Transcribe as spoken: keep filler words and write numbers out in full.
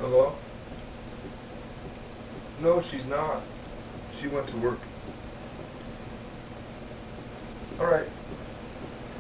Hello? No, she's not. She went to work. Alright.